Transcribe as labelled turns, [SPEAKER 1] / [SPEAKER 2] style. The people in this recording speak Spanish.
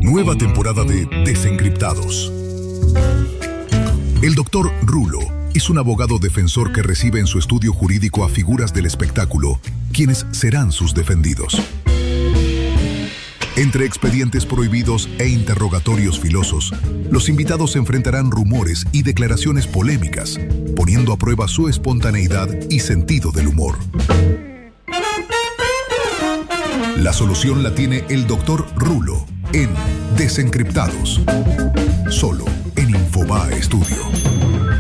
[SPEAKER 1] Nueva temporada de Desencriptados. El doctor Rulo es un abogado defensor que recibe en su estudio jurídico a figuras del espectáculo, quienes serán sus defendidos. Entre expedientes prohibidos e interrogatorios filosos, los invitados enfrentarán rumores y declaraciones polémicas, poniendo a prueba su espontaneidad y sentido del humor. La solución la tiene el doctor Rulo en Desencriptados, solo en Infobae Studio.